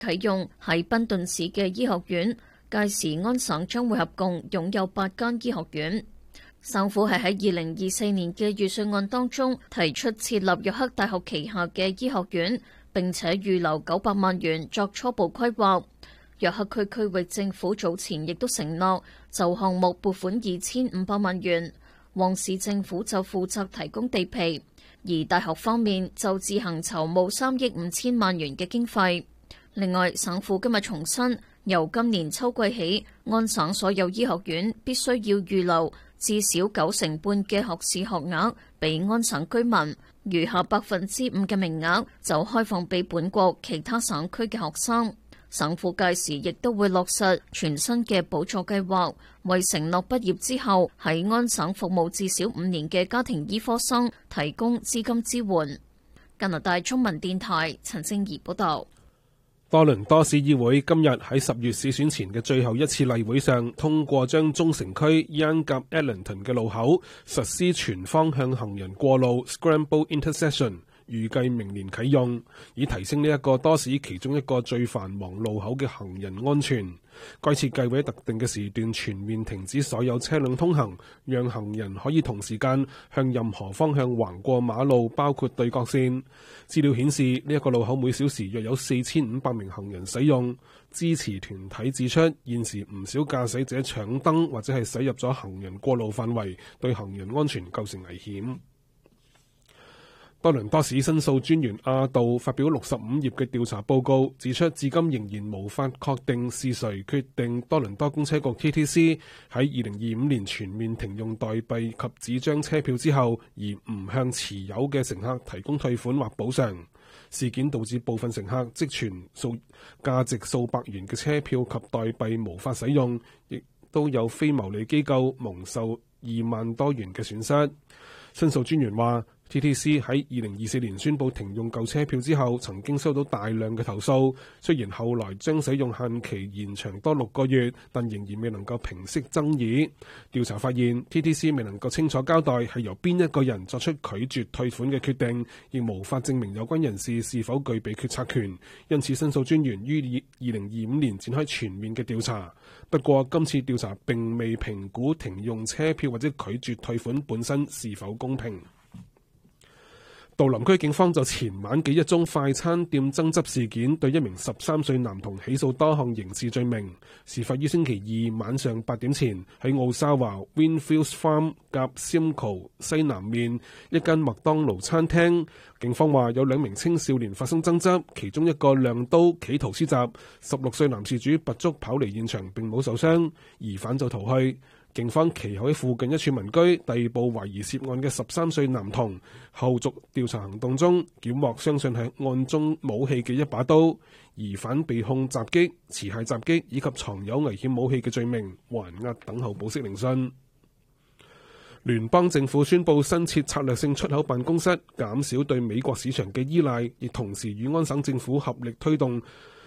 啟用喺賓頓市嘅醫學院，屆時安省將會合共擁有8間醫學院。省府係喺2024年嘅預算案當中提出設立約克大學旗下嘅醫學院，並且預留900萬元作初步規劃。約克區區域政府早前亦都承諾就項目撥款2500萬元，旺市政府就負責提供地皮，而大學方面就自行籌募3億5千萬元嘅經費。另外，省府今日重申，由今年秋季起，安省所有醫學院必須要預留至少9成半嘅學士學額俾安省居民，餘下5%嘅名額就開放俾本國其他省區嘅學生。省府屆時亦都會落實全新嘅補助計劃，為承諾畢業之後喺安省服務至少5年嘅家庭醫科生提供資金支援。加拿大中文電台陳靜怡報道。 多倫多市議會今日喺10月市選前嘅最後一次例會上，通過將中城區 Yonge 及 Eglinton 嘅路口實施全方向行人過路 Scramble Intersection， 預計明年啟用，以提升呢一個多市其中一個最繁忙路口嘅行人安全。該設計會喺特定嘅時段全面停止所有車輛通行，讓行人可以同時間向任何方向橫過馬路，包括對角線。資料顯示，呢一個路口每小時約有4500名行人使用。支持團體指出，現時唔少駕駛者搶燈或者係駛入咗行人過路範圍，對行人安全構成危險。多倫多市申訴專員阿道發表65頁嘅調查報告，指出至今仍然無法確定是誰決定多倫多公車局 TTC 喺2025年全面停用代幣及紙張車票之後，而唔向持有嘅乘客提供退款或補償。事件導致部分乘客積存價值數百元嘅車票及代幣無法使用，亦都有非牟利機構蒙受2萬多元嘅損失。申訴專員話，TTC 喺2024年宣布停用舊車票之後，曾經收到大量嘅投訴。雖然後來將使用限期延長多6個月，但仍然未能夠平息爭議。調查發現 ，TTC 未能夠清楚交代係由邊一個人作出拒絕退款嘅決定，亦無法證明有關人士是否具備決策權。因此，申訴專員於2025年展開全面嘅調查。不過，今次調查並未評估停用車票或者拒絕退款本身是否公平。杜林區警方就前晚嘅一宗快餐店爭執事件，對一名13歲男童起訴多項刑事罪名。事發於星期二晚上8點前，喺奧沙華 Winfields Farm 夾 Simcoe 西南面一間麥當勞餐廳。警方話有2名青少年發生爭執，其中一個亮刀企圖施襲，16歲男事主拔足跑離現場並冇受傷，疑犯就逃去。警方其後喺附近一處民居逮捕懷疑涉案嘅13歲男童，後續調查行動中檢獲相信係案中武器嘅一把刀，疑犯被控襲擊、持械襲擊以及藏有危險武器嘅罪名，還押等候保釋聆訊。聯邦政府宣布新設策略性出口辦公室，減少對美國市場嘅依賴，亦同時與安省政府合力推動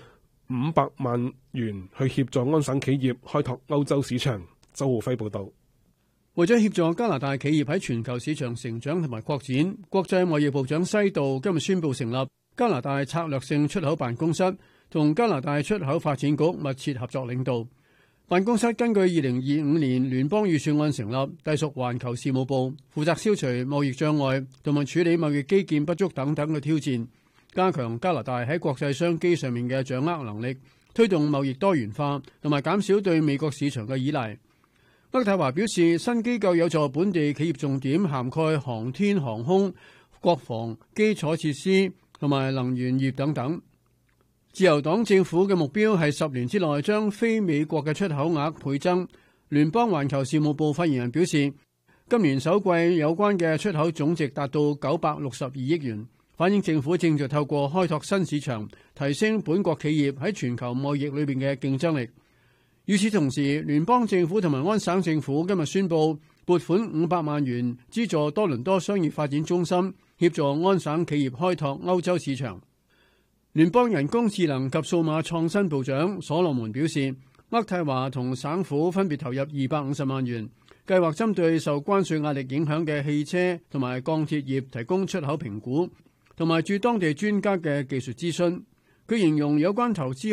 500萬元去協助安省企業開拓歐洲市場。周浩輝報道。 為咗協助加拿大企業喺全球市場成長同埋擴展，國際貿易部長西道今日宣布成立加拿大策略性出口辦公室，同加拿大出口發展局密切合作領導。辦公室根據2025年聯邦預算案成立，隸屬環球事務部，負責消除貿易障礙同埋處理貿易基建不足等等嘅挑戰，加強加拿大喺國際商機上面嘅掌握能力，推動貿易多元化同埋減少對美國市場嘅依賴。渥太華表示，新機構有助本地企業重點涵蓋航天航空、國防、基礎設施同埋能源業等等。自由黨政府嘅目標係10年之內將非美國嘅出口額倍增。聯邦環球事務部發言人表示，今年首季有關嘅出口總值達到962億元，反映政府正在透過開拓新市場，提升本國企業喺全球貿易裏面嘅競爭力。與此同時，聯邦政府同埋安省政府今日宣布撥款500萬元，資助多倫多商業發展中心，協助安省企業開拓歐洲市場。聯邦人工智能及數碼創新部長所羅門表示，渥太華同省府分別投入250萬元，計劃針對受關稅壓力影響嘅汽車同埋鋼鐵業提供出口評估，同埋駐當地專家嘅技術諮詢。 佢形容有關投資